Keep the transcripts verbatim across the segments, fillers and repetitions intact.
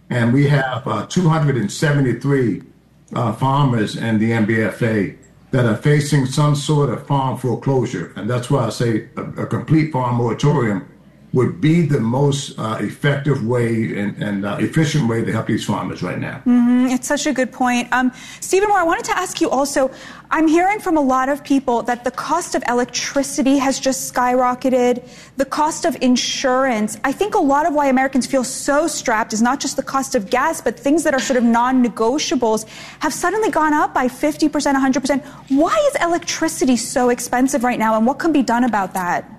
And we have uh, two hundred seventy-three uh, farmers in the N B F A that are facing some sort of farm foreclosure. And that's why I say a, a complete farm moratorium would be the most uh, effective way and, and uh, efficient way to help these farmers right now. Mm-hmm. It's such a good point. Um, Stephen Moore, I wanted to ask you also, I'm hearing from a lot of people that the cost of electricity has just skyrocketed, the cost of insurance. I think a lot of why Americans feel so strapped is not just the cost of gas, but things that are sort of non-negotiables have suddenly gone up by fifty percent, one hundred percent. Why is electricity so expensive right now, and what can be done about that?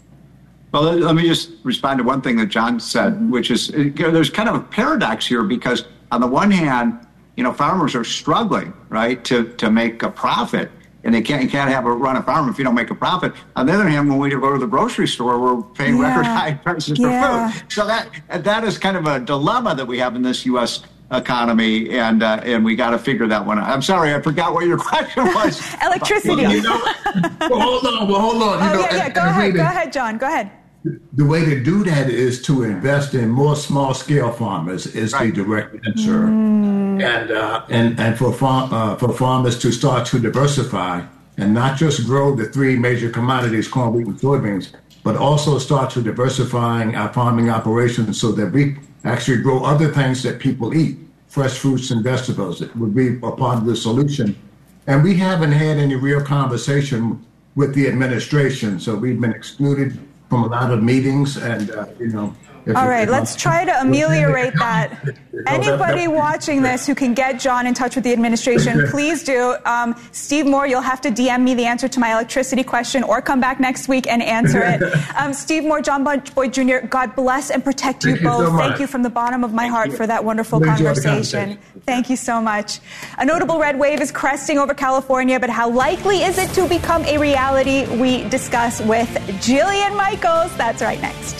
Well, let me just respond to one thing that John said, which is, you know, there's kind of a paradox here because on the one hand, you know, farmers are struggling, right, to, to make a profit, and they can't, you can't have a run a farm if you don't make a profit. On the other hand, when we go to the grocery store, we're paying yeah. record high prices yeah. for food. So that that is kind of a dilemma that we have in this U S economy, and uh, and we got to figure that one out. I'm sorry, I forgot what your question was. Electricity. Well, you know, well, hold on, well, hold on. You oh, know, yeah, yeah, and, go and ahead, really, go ahead, John, go ahead. The way to do that is to invest in more small-scale farmers is right. the direct answer, mm. and uh, and and for farm uh, for farmers to start to diversify and not just grow the three major commodities, corn, wheat, and soybeans, but also start to diversifying our farming operations so that we actually grow other things that people eat, fresh fruits and vegetables. It would be a part of the solution, and we haven't had any real conversation with the administration, so we've been excluded from a lot of meetings, and uh, you know. All right, let's try to ameliorate that. Anybody watching this who can get John in touch with the administration, please do. Um, Steve Moore, you'll have to D M me the answer to my electricity question or come back next week and answer it. Um, Steve Moore, John Boyd Junior, God bless and protect you Thank both. You so Thank you from the bottom of my Thank heart you. for that wonderful Enjoy conversation. conversation. Thank you so much. A notable red wave is cresting over California, but how likely is it to become a reality? We discuss with Jillian Michaels. That's right next.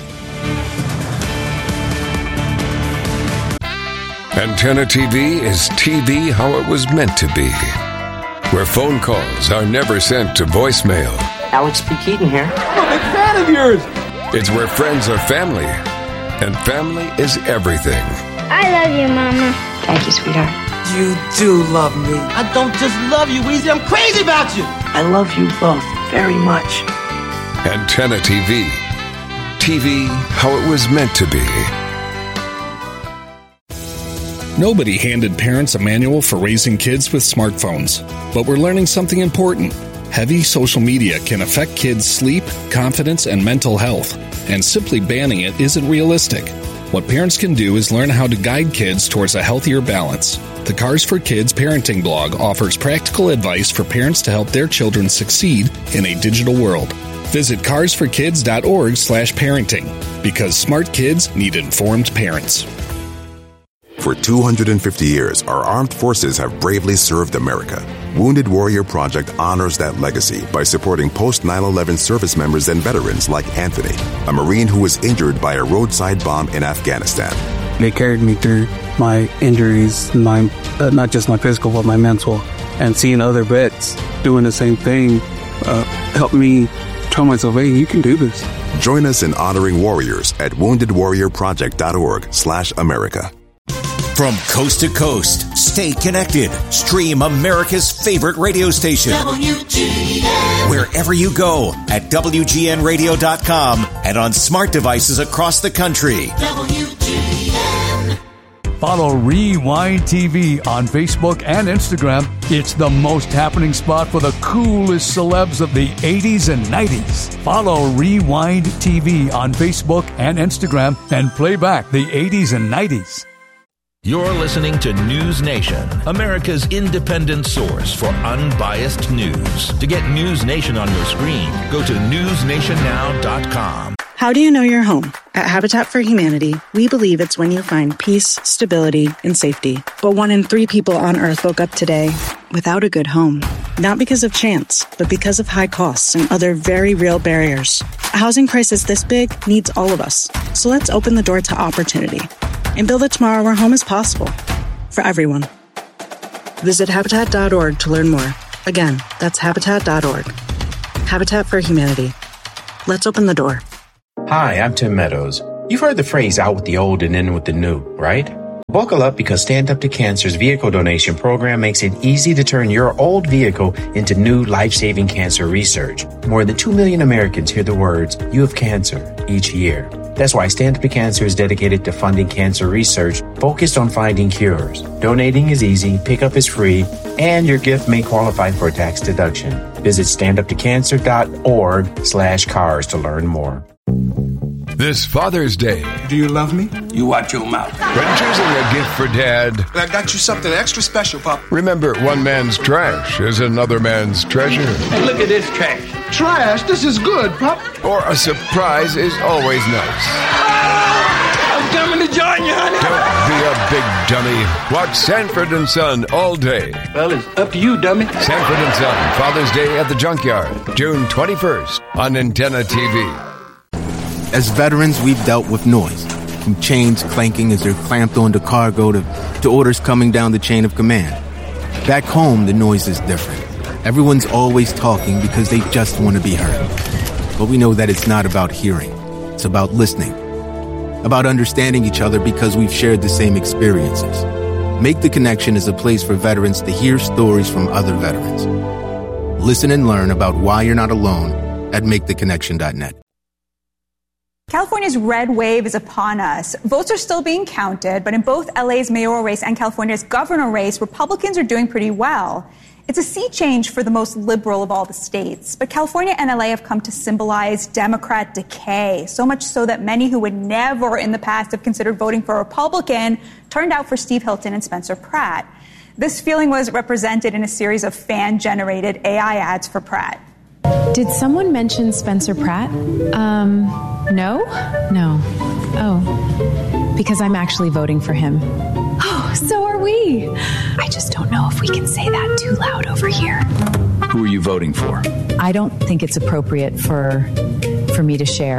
Antenna T V is T V how it was meant to be, where phone calls are never sent to voicemail. Alex P. Keaton here. I'm a big fan of yours. It's where friends are family, and family is everything. I love you, Mama. Thank you, sweetheart. You do love me. I don't just love you, Weezy. I'm crazy about you. I love you both very much. Antenna T V. T V how it was meant to be. Nobody handed parents a manual for raising kids with smartphones, but we're learning something important. Heavy social media can affect kids' sleep, confidence, and mental health, and simply banning it isn't realistic. What parents can do is learn how to guide kids towards a healthier balance. The Cars for Kids parenting blog offers practical advice for parents to help their children succeed in a digital world. Visit cars for kids dot org slash parenting, because smart kids need informed parents. For two hundred fifty years, our armed forces have bravely served America. Wounded Warrior Project honors that legacy by supporting post nine eleven service members and veterans like Anthony, a Marine who was injured by a roadside bomb in Afghanistan. They carried me through my injuries, my uh, not just my physical, but my mental. And seeing other vets doing the same thing uh, helped me tell myself, hey, you can do this. Join us in honoring warriors at wounded warrior project dot org slash America. From coast to coast, stay connected. Stream America's favorite radio station. W G N. Wherever you go at W G N radio dot com and on smart devices across the country. W G N. Follow Rewind T V on Facebook and Instagram. It's the most happening spot for the coolest celebs of the eighties and nineties. Follow Rewind T V on Facebook and Instagram and play back the eighties and nineties. You're listening to News Nation, America's independent source for unbiased news. To get News Nation on your screen, go to news nation now dot com. How do you know you're home? At Habitat for Humanity, we believe it's when you find peace, stability, and safety. But one in three people on Earth woke up today without a good home. Not because of chance, but because of high costs and other very real barriers. A housing crisis this big needs all of us. So let's open the door to opportunity and build a tomorrow where home is possible for everyone. Visit habitat dot org to learn more. Again, that's habitat dot org. Habitat for Humanity. Let's open the door. Hi, I'm Tim Meadows. You've heard the phrase out with the old and in with the new, right? Buckle up because Stand Up to Cancer's vehicle donation program makes it easy to turn your old vehicle into new life-saving cancer research. More than two million Americans hear the words, "You have cancer," each year. That's why Stand Up to Cancer is dedicated to funding cancer research focused on finding cures. Donating is easy, pickup is free, and your gift may qualify for a tax deduction. Visit standuptocancer.org slash cars to learn more. This Father's Day. Do you love me? You watch your mouth. When choosing a gift for Dad, I got you something extra special, Pop. remember one man's trash is another man's treasure. Hey, look at this trash. Trash? This is good, Pop. Or a surprise is always nice. I'm coming to join you, honey. Don't be a big dummy. Watch Sanford and Son all day. Well, it's up to you, dummy. Sanford and Son, Father's Day at the Junkyard, June twenty-first on Antenna T V. As veterans, we've dealt with noise, from chains clanking as they're clamped onto cargo to, to orders coming down the chain of command. Back home, the noise is different. Everyone's always talking because they just want to be heard. But we know that it's not about hearing. It's about listening. About understanding each other because we've shared the same experiences. Make the Connection is a place for veterans to hear stories from other veterans. Listen and learn about why you're not alone at make the connection dot net. California's red wave is upon us. Votes are still being counted, but in both L A's mayoral race and California's governor race, Republicans are doing pretty well. It's a sea change for the most liberal of all the states. But California and L A have come to symbolize Democrat decay, so much so that many who would never in the past have considered voting for a Republican turned out for Steve Hilton and Spencer Pratt. This feeling was represented in a series of fan-generated A I ads for Pratt. Did someone mention Spencer Pratt? Um, no? No. Oh. Because I'm actually voting for him. Oh, so are we. I just don't know if we can say that too loud over here. Who are you voting for? I don't think it's appropriate for for me to share.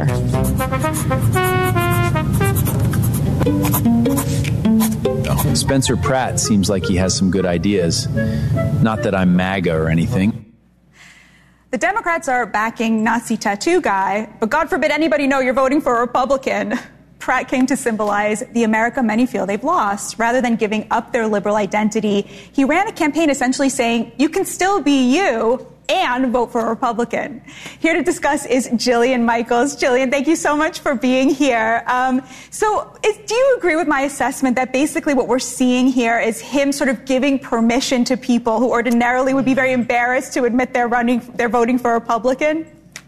Oh, Spencer Pratt seems like he has some good ideas. Not that I'm MAGA or anything. The Democrats are backing Nazi tattoo guy, but God forbid anybody know you're voting for a Republican. Pratt came to symbolize the America many feel they've lost. Rather than giving up their liberal identity, he ran a campaign essentially saying, you can still be you and vote for a Republican. Here to discuss is Jillian Michaels. Jillian, thank you so much for being here. Um, so is, do you agree with my assessment that basically what we're seeing here is him sort of giving permission to people who ordinarily would be very embarrassed to admit they're running, they're voting for a Republican?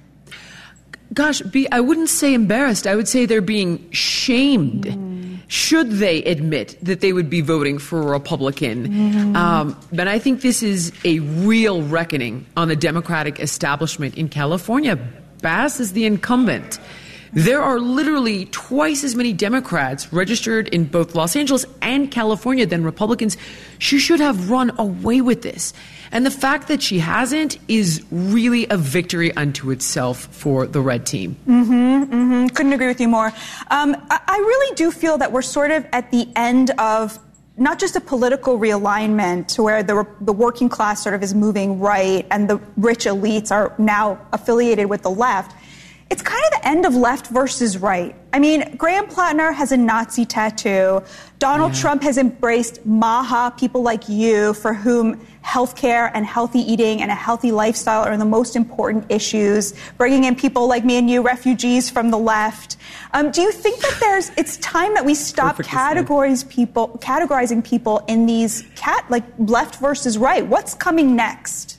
Gosh, be, I wouldn't say embarrassed. I would say they're being shamed. Mm. Should they admit that they would be voting for a Republican? Mm. Um, but I think this is a real reckoning on the Democratic establishment in California. Bass is the incumbent. There are literally twice as many Democrats registered in both Los Angeles and California than Republicans. She should have run away with this. And the fact that she hasn't is really a victory unto itself for the red team. Mm-hmm, mm-hmm. Couldn't agree with you more. Um, I, I really do feel that we're sort of at the end of not just a political realignment where the, the working class sort of is moving right and the rich elites are now affiliated with the left. It's kind of the end of left versus right. I mean, Graham Plattner has a Nazi tattoo. Donald yeah. Trump has embraced MAHA, people like you, for whom healthcare and healthy eating and a healthy lifestyle are the most important issues, bringing in people like me and you, refugees from the left. Um, do you think that there's, it's time that we stop categorize people, categorizing people in these cat, like left versus right? What's coming next?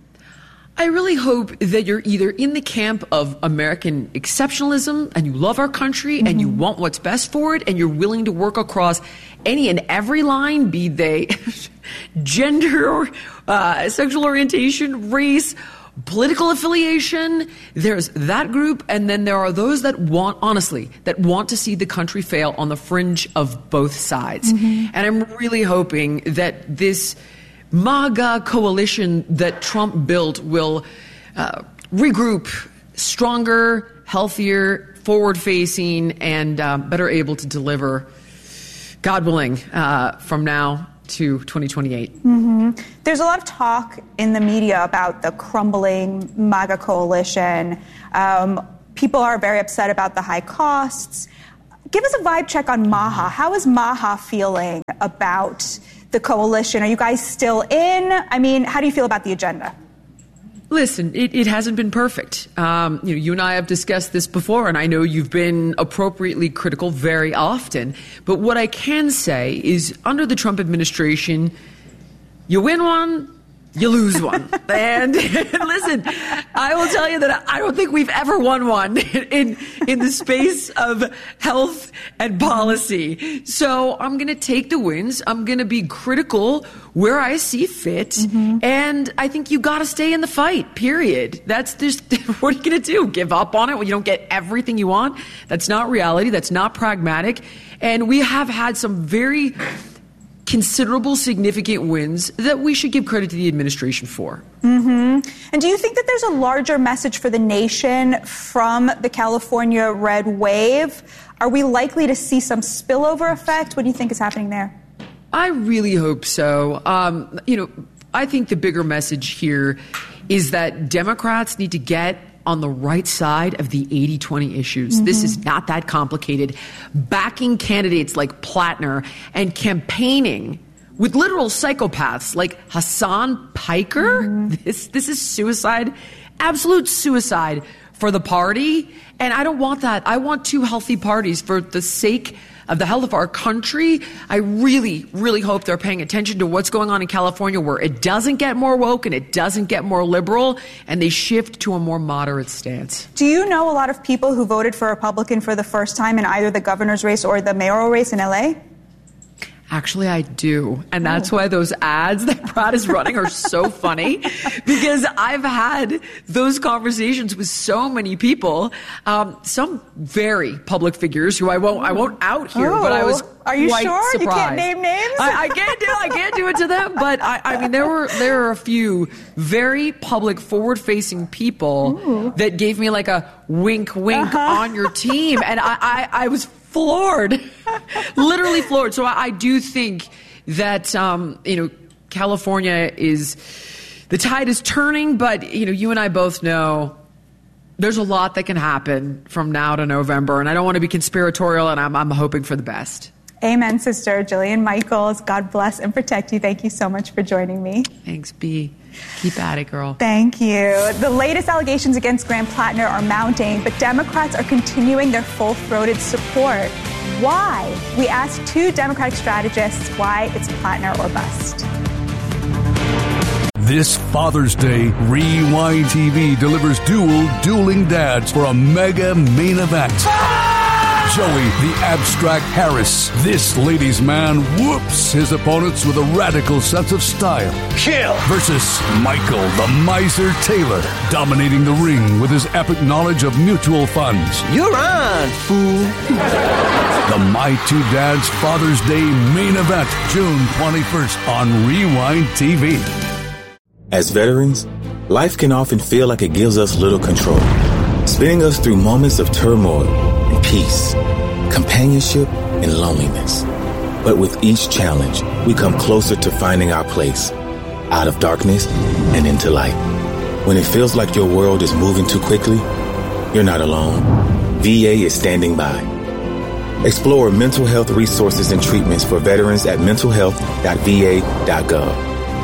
I really hope that you're either in the camp of American exceptionalism and you love our country mm-hmm. and you want what's best for it and you're willing to work across any and every line, be they gender, uh, sexual orientation, race, political affiliation. There's that group, and then there are those that want, honestly, that want to see the country fail on the fringe of both sides. Mm-hmm. And I'm really hoping that this MAGA coalition that Trump built will uh, regroup stronger, healthier, forward-facing, and uh, better able to deliver, God willing, uh, from now to twenty twenty-eight. Mm-hmm. There's a lot of talk in the media about the crumbling MAGA coalition. Um, people are very upset about the high costs. give us a vibe check on Maha. How is Maha feeling about the coalition? Are you guys still in? I mean, how do you feel about the agenda? Listen, it, it hasn't been perfect. Um, you know, you and I have discussed this before, and I know you've been appropriately critical very often. But what I can say is, under the Trump administration, you win one, you lose one. and, and listen, I will tell you that I don't think we've ever won one in in the space of health and policy. So I'm going to take the wins. I'm going to be critical where I see fit. Mm-hmm. And I think you got to stay in the fight, period. That's just, what are you going to do? Give up on it when you don't get everything you want? That's not reality. That's not pragmatic. And we have had some very considerable, significant wins that we should give credit to the administration for. Mm-hmm. And do you think that there's a larger message for the nation from the California red wave? Are we likely to see some spillover effect? What do you think is happening there? I really hope so. Um, you know, I think the bigger message here is that Democrats need to get on the right side of the eighty twenty issues. Mm-hmm. This is not that complicated. Backing candidates like Plattner and campaigning with literal psychopaths like Hassan Piker. Mm-hmm. This this is suicide, absolute suicide for the party. And I don't want that. I want two healthy parties for the sake of the health of our country. I really, really hope they're paying attention to what's going on in California, where it doesn't get more woke and it doesn't get more liberal, and they shift to a more moderate stance. Do you know a lot of people who voted for Republican for the first time in either the governor's race or the mayoral race in L A? Actually, I do. And that's why those ads that Pratt is running are so funny, because I've had those conversations with so many people, um, some very public figures who I won't I won't out here, oh, but I was are you quite sure surprised. You can't name names? I, I can't do I can't do it to them, but I, I mean there were there are a few very public, forward-facing people Ooh. that gave me like a wink, wink uh-huh. on your team, and I, I, I was floored, literally floored. So I, I do think that, um, you know, California is, the tide is turning, but, you know, you and I both know there's a lot that can happen from now to November, and I don't want to be conspiratorial, and I'm, I'm hoping for the best. Amen, Sister Jillian Michaels. God bless and protect you. Thank you so much for joining me. Thanks, B. Keep at it, girl. Thank you. The latest allegations against Graham Plattner are mounting, but Democrats are continuing their full-throated support. Why? We asked two Democratic strategists why it's Plattner or bust. This Father's Day, Rewind T V delivers dual dueling dads for a mega main event. Joey, the abstract Harris, this ladies' man, whoops his opponents with a radical sense of style. Kill! Versus Michael, the miser Taylor, dominating the ring with his epic knowledge of mutual funds. You're on, fool. The My Two Dads Father's Day main event, June twenty-first on Rewind T V. As veterans, life can often feel like it gives us little control, spinning us through moments of turmoil and peace, companionship and loneliness. But with each challenge, we come closer to finding our place, out of darkness and into light. When it feels like your world is moving too quickly, you're not alone. V A is standing by. Explore mental health resources and treatments for veterans at mental health dot v a dot gov.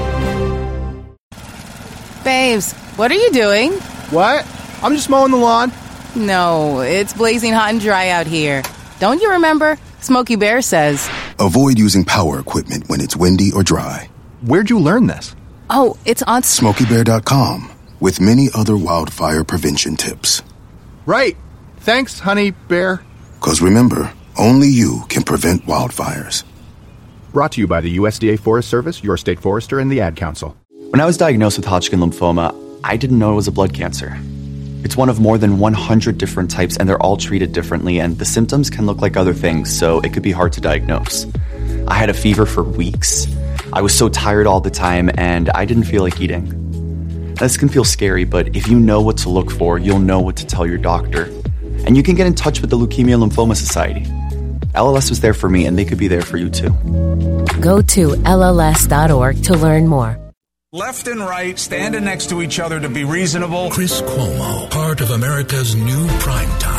Babes, what are you doing? What? I'm just mowing the lawn. No, it's blazing hot and dry out here. Don't you remember? Smokey Bear says, avoid using power equipment when it's windy or dry. Where'd you learn this? Oh, it's on smokey bear dot com with many other wildfire prevention tips. Right. Thanks, honey bear. Because remember, only you can prevent wildfires. Brought to you by the U S D A Forest Service, your state forester, and the Ad Council. When I was diagnosed with Hodgkin lymphoma, I didn't know it was a blood cancer. It's one of more than one hundred different types, and they're all treated differently, and the symptoms can look like other things, so it could be hard to diagnose. I had a fever for weeks. I was so tired all the time, and I didn't feel like eating. This can feel scary, but if you know what to look for, you'll know what to tell your doctor. And you can get in touch with the Leukemia Lymphoma Society. L L S was there for me, and they could be there for you too. Go to L L S dot org to learn more. Left and right, standing next to each other to be reasonable. Chris Cuomo, part of America's new primetime.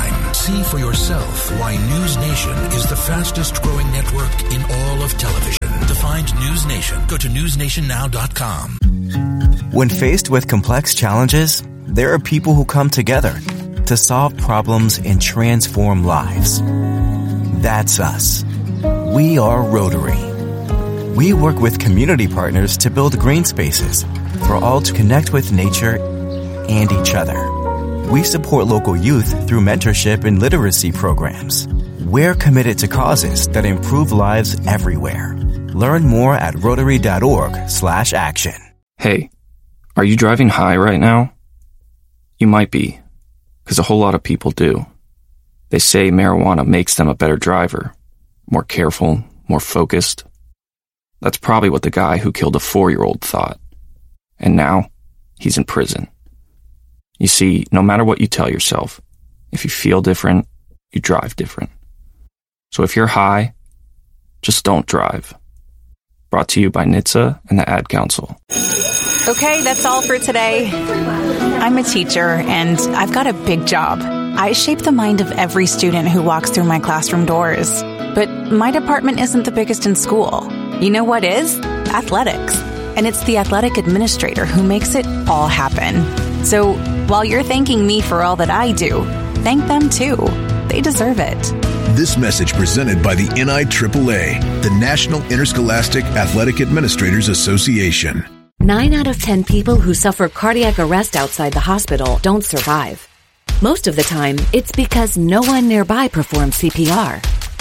See for yourself why News Nation is the fastest growing network in all of television. To find News Nation, go to news nation now dot com. When faced with complex challenges, there are people who come together to solve problems and transform lives. That's us. We are Rotary. We work with community partners to build green spaces for all to connect with nature and each other. We support local youth through mentorship and literacy programs. We're committed to causes that improve lives everywhere. Learn more at rotary.org slash action. Hey, are you driving high right now? You might be, because a whole lot of people do. They say marijuana makes them a better driver, more careful, more focused. That's probably what the guy who killed a four-year-old thought. And now, he's in prison. You see, no matter what you tell yourself, if you feel different, you drive different. So if you're high, just don't drive. Brought to you by N H T S A and the Ad Council. Okay, that's all for today. I'm a teacher, and I've got a big job. I shape the mind of every student who walks through my classroom doors. But my department isn't the biggest in school. You know what is? Athletics. And it's the athletic administrator who makes it all happen. So while you're thanking me for all that I do, thank them too. They deserve it. This message presented by the N I A A A, the National Interscholastic Athletic Administrators Association. Nine out of ten people who suffer cardiac arrest outside the hospital don't survive. Most of the time, it's because no one nearby performs C P R.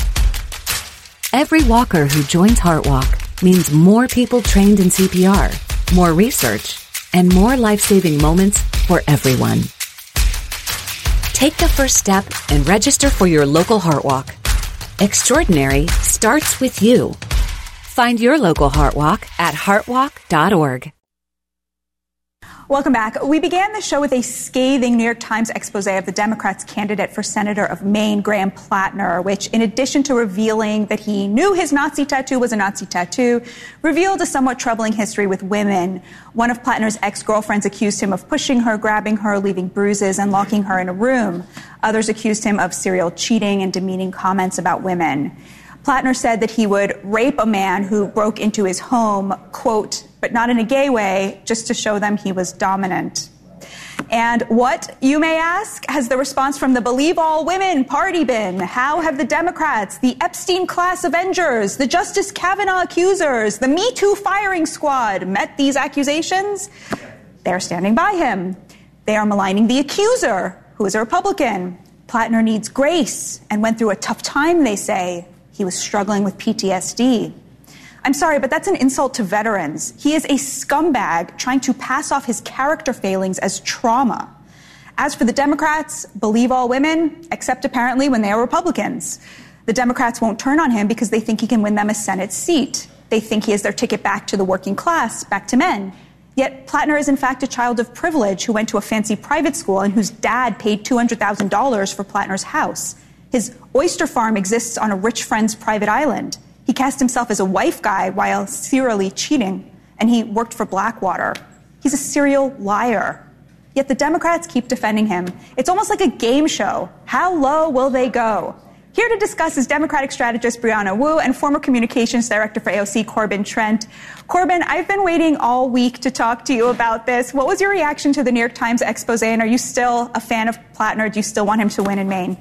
Every walker who joins HeartWalk means more people trained in C P R, more research, and more life-saving moments for everyone. Take the first step and register for your local HeartWalk. Extraordinary starts with you. Find your local HeartWalk at heartwalk dot org. Welcome back. We began the show with a scathing New York Times expose of the Democrats' candidate for Senator of Maine, Graham Plattner, which, in addition to revealing that he knew his Nazi tattoo was a Nazi tattoo, revealed a somewhat troubling history with women. One of Plattner's ex-girlfriends accused him of pushing her, grabbing her, leaving bruises, and locking her in a room. Others accused him of serial cheating and demeaning comments about women. Plattner said that he would rape a man who broke into his home, quote, but not in a gay way, just to show them he was dominant. And what, you may ask, has the response from the Believe All Women party been? How have the Democrats, the Epstein class Avengers, the Justice Kavanaugh accusers, the Me Too firing squad met these accusations? They're standing by him. They are maligning the accuser, who is a Republican. Plattner needs grace and went through a tough time, they say. He was struggling with P T S D. I'm sorry, but that's an insult to veterans. He is a scumbag trying to pass off his character failings as trauma. As for the Democrats, Believe All Women, except apparently when they are Republicans. The Democrats won't turn on him because they think he can win them a Senate seat. They think he is their ticket back to the working class, back to men. Yet Plattner is in fact a child of privilege who went to a fancy private school and whose dad paid two hundred thousand dollars for Plattner's house. His oyster farm exists on a rich friend's private island. He cast himself as a wife guy while serially cheating, and he worked for Blackwater. He's a serial liar. Yet the Democrats keep defending him. It's almost like a game show. How low will they go? Here to discuss is Democratic strategist Brianna Wu and former communications director for A O C, Corbin Trent. Corbin, I've been waiting all week to talk to you about this. What was your reaction to the New York Times expose, and are you still a fan of Plattner? Do you still want him to win in Maine?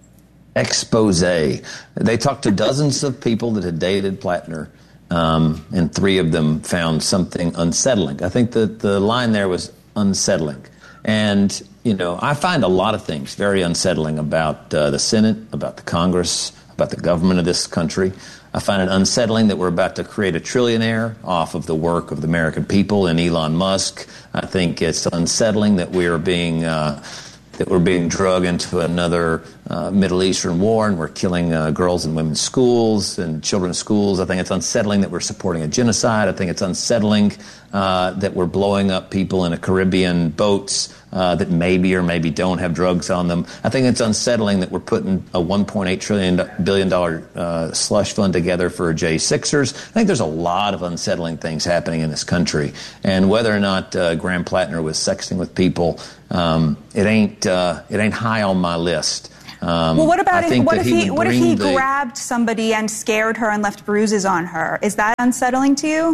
Expose. They talked to dozens of people that had dated Plattner, um, and three of them found something unsettling. I think that the line there was unsettling. And, you know, I find a lot of things very unsettling about uh, the Senate, about the Congress, about the government of this country. I find it unsettling that we're about to create a trillionaire off of the work of the American people and Elon Musk. I think it's unsettling that we are being... Uh, that we're being drugged into another uh, Middle Eastern war, and we're killing uh, girls in women's schools and children's schools. I think it's unsettling that we're supporting a genocide. I think it's unsettling uh, that we're blowing up people in a Caribbean boats uh, that maybe or maybe don't have drugs on them. I think it's unsettling that we're putting a one point eight trillion billion dollars uh, slush fund together for J sixers. I think there's a lot of unsettling things happening in this country. And whether or not uh, Graham Plattner was sexting with people, um, it ain't uh, it ain't high on my list. Um, well, what about I if, think what that if he, he what if he the, grabbed somebody and scared her and left bruises on her? Is that unsettling to you?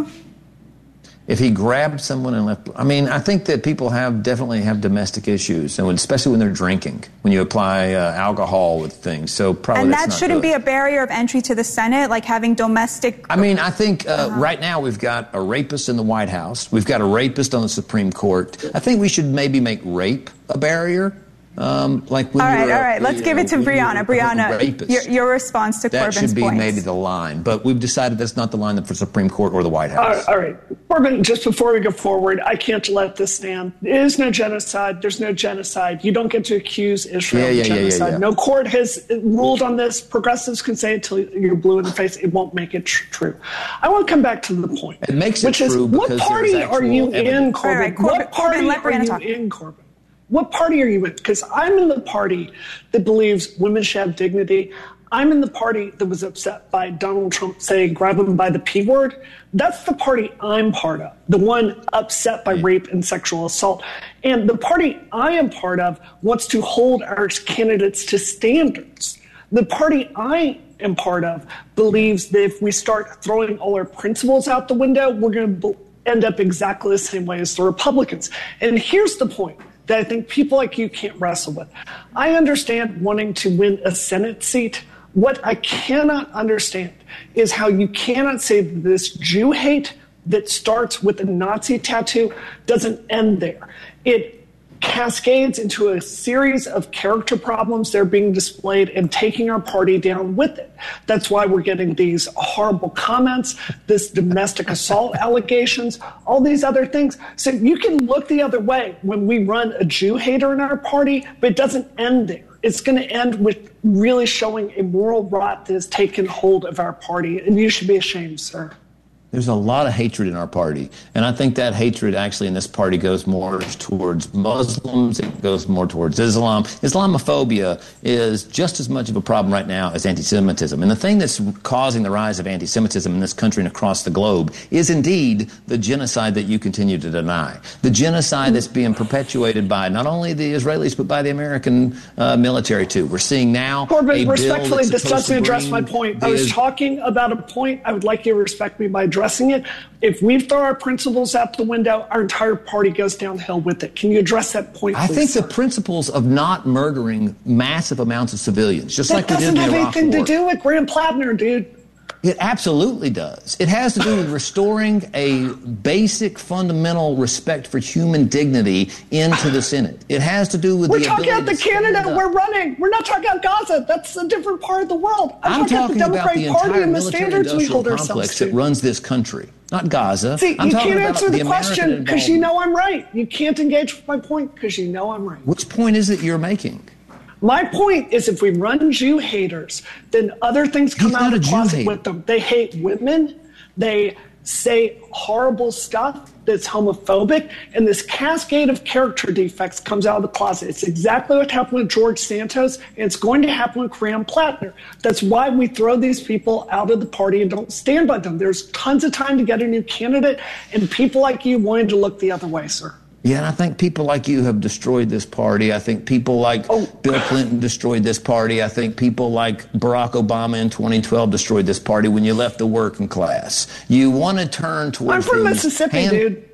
If he grabbed someone and left, I mean, I think that people have definitely have domestic issues, and when, especially when they're drinking, when you apply uh, alcohol with things. So probably and that's that not shouldn't good. be a barrier of entry to the Senate, like having domestic. I mean, I think uh, uh-huh. right now we've got a rapist in the White House. We've got a rapist on the Supreme Court. I think we should maybe make rape a barrier. Um, like when all right, you're, all right. Let's you give know, it to Brianna. Brianna, your, your response to that Corbin's should be points. maybe the line, but we've decided that's not the line for Supreme Court or the White House. All right, all right. Corbin, just before we go forward, I can't let this stand. There is no genocide. There's no genocide. You don't get to accuse Israel yeah, of yeah, genocide. Yeah, yeah, yeah. No court has ruled on this. Progressives can say it till you're blue in the face. It won't make it tr- true. I want to come back to the point. It makes which it is, true what because party there's are you actual in, Corbin? Right, right. Corbin What party Corbin, let are Brianna you talk. in, Corbin? What party are you in? Because I'm in the party that believes women should have dignity. I'm in the party that was upset by Donald Trump saying, grab him by the P word. That's the party I'm part of, the one upset by rape and sexual assault. And the party I am part of wants to hold our candidates to standards. The party I am part of believes that if we start throwing all our principles out the window, we're going to end up exactly the same way as the Republicans. And here's the point that I think people like you can't wrestle with. I understand wanting to win a Senate seat. What I cannot understand is how you cannot say that this Jew hate that starts with a Nazi tattoo doesn't end there. It cascades into a series of character problems that are being displayed and taking our party down with it. That's why we're getting these horrible comments, this domestic assault allegations, all these other things. So you can look the other way when we run a Jew hater in our party, but it doesn't end there. It's going to end with really showing a moral rot that has taken hold of our party, and you should be ashamed, sir. There's a lot of hatred in our party, and I think that hatred actually in this party goes more towards Muslims, it goes more towards Islam. Islamophobia is just as much of a problem right now as anti-Semitism. And the thing that's causing the rise of anti-Semitism in this country and across the globe is indeed the genocide that you continue to deny. The genocide that's being perpetuated by not only the Israelis, but by the American uh, military, too. We're seeing now Corbin, a bill respectfully, that's this doesn't address my bring point. the I was Is- talking about a point. I would like you to respect me by addressing it. If we throw our principles out the window, our entire party goes downhill with it. Can you address that point, please? I think the principles of not murdering massive amounts of civilians, just that like we did in doesn't the have Iraq anything War. to do with Graham Plattner, dude. It absolutely does. It has to do with restoring a basic fundamental respect for human dignity into the Senate. It has to do with We're the talking ability about the to stand candidate up. we're running. We're not talking about Gaza. That's a different part of the world. I'm, I'm talking, talking about the about the Democratic Party entire and the standards we military-industrial hold ourselves complex to. that runs this country, not Gaza. See, I'm you talking can't about answer the, the question because you know I'm right. You can't engage with my point because you know I'm right. Which point is it you're making? My point is if we run Jew haters, then other things come He's out not of a the Jew closet hater. with them. They hate women. They say horrible stuff that's homophobic, and this cascade of character defects comes out of the closet. It's exactly what happened with George Santos, and it's going to happen with Graham Plattner. That's why we throw these people out of the party and don't stand by them. There's tons of time to get a new candidate, and people like you wanted to look the other way, sir. Yeah, and I think people like you have destroyed this party. I think people like Oh. Bill Clinton destroyed this party. I think people like Barack Obama in twenty twelve destroyed this party when you left the working class. You want to turn towards I'm from these Mississippi, hand- dude.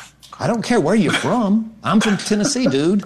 I don't care where you're from. I'm from Tennessee, dude.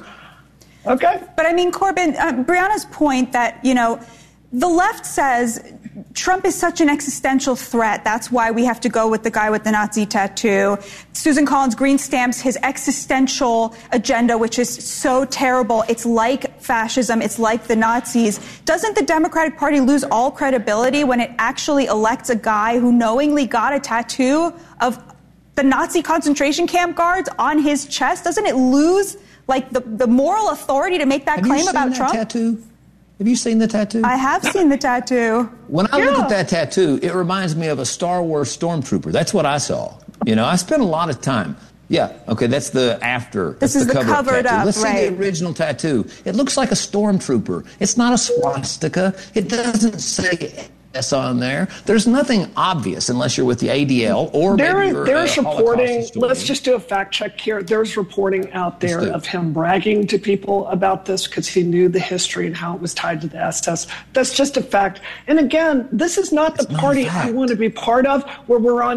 Okay. But I mean, Corbin, uh, Brianna's point that, you know, the left says Trump is such an existential threat. That's why we have to go with the guy with the Nazi tattoo. Susan Collins Green stamps his existential agenda, which is so terrible. It's like fascism. It's like the Nazis. Doesn't the Democratic Party lose all credibility when it actually elects a guy who knowingly got a tattoo of the Nazi concentration camp guards on his chest? Doesn't it lose, like, the, the moral authority to make that Have claim you seen about that Trump? tattoo? Have you seen the tattoo? I have seen the tattoo. When I yeah. look at that tattoo, it reminds me of a Star Wars stormtrooper. That's what I saw. You know, I spent a lot of time. Yeah, okay, that's the after. This that's is the cover-up covered tattoo. up, Let's right. see the original tattoo. It looks like a stormtrooper. It's not a swastika. It doesn't say S on there. There's nothing obvious unless you're with the A D L or there, maybe you're there's a reporting. Holocaust Let's just do a fact check here. There's reporting out there of him bragging to people about this because he knew the history and how it was tied to the Estes. That's just a fact. And again, this is not the it's party not I want to be part of, where we're on